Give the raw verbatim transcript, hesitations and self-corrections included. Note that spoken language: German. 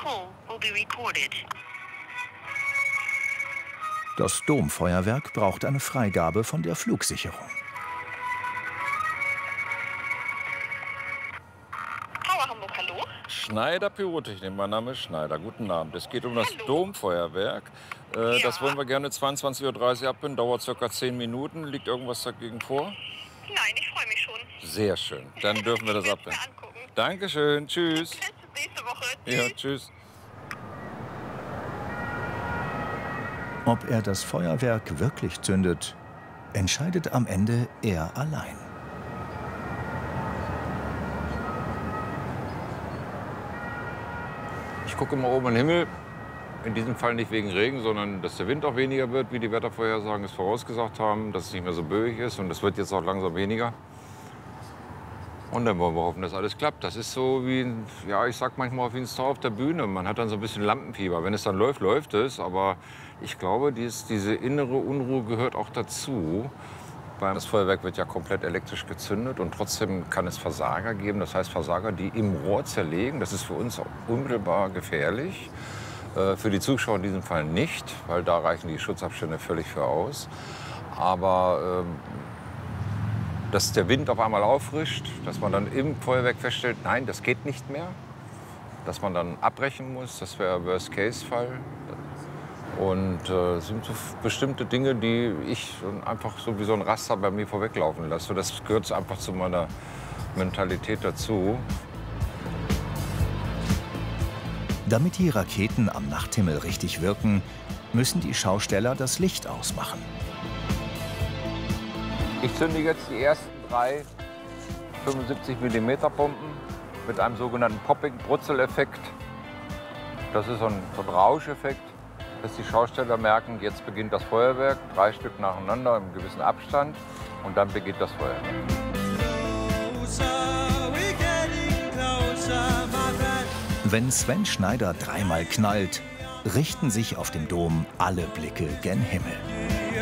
call will be recorded. Das Domfeuerwerk braucht eine Freigabe von der Flugsicherung. Tower Hamburg, hallo? Schneider Pyrotechnik, mein Name ist Schneider. Guten Abend. Es geht um das Hallo. Domfeuerwerk. Äh, Ja. Das wollen wir gerne zweiundzwanzig Uhr dreißig abbinden. Dauert circa zehn Minuten. Liegt irgendwas dagegen vor? Nein, ich freue mich schon. Sehr schön. Dann dürfen wir das Ich werd's mir abbinden. angucken. Dankeschön. Tschüss. Bis nächste Woche. Ja, Tschüss. tschüss. Ob er das Feuerwerk wirklich zündet, entscheidet am Ende er allein. Ich gucke immer oben in den Himmel. In diesem Fall nicht wegen Regen, sondern dass der Wind auch weniger wird, wie die Wettervorhersagen es vorausgesagt haben, dass es nicht mehr so böig ist und es wird jetzt auch langsam weniger. Und dann wollen wir hoffen, dass alles klappt. Das ist so wie, ein, ja, ich sag manchmal wie ein Star auf der Bühne. Man hat dann so ein bisschen Lampenfieber. Wenn es dann läuft, läuft es. Aber ich glaube, dies, diese innere Unruhe gehört auch dazu. Weil das Feuerwerk wird ja komplett elektrisch gezündet und trotzdem kann es Versager geben. Das heißt Versager, die im Rohr zerlegen. Das ist für uns auch unmittelbar gefährlich. Äh, für die Zuschauer in diesem Fall nicht, weil da reichen die Schutzabstände völlig für aus. Aber ähm, dass der Wind auf einmal auffrischt, dass man dann im Feuerwerk feststellt, nein, das geht nicht mehr. Dass man dann abbrechen muss, das wäre Worst-Case-Fall. Und es äh, sind so bestimmte Dinge, die ich einfach so wie so ein Raster bei mir vorweglaufen lasse. Das gehört einfach zu meiner Mentalität dazu. Damit die Raketen am Nachthimmel richtig wirken, müssen die Schausteller das Licht ausmachen. Ich zünde jetzt die ersten drei fünfundsiebzig Millimeter Bomben mit einem sogenannten Popping-Brutzeleffekt. Das ist so ein, so ein Rauscheffekt, dass die Schausteller merken, jetzt beginnt das Feuerwerk, drei Stück nacheinander im gewissen Abstand und dann beginnt das Feuerwerk. Wenn Sven Schneider dreimal knallt, richten sich auf dem Dom alle Blicke gen Himmel.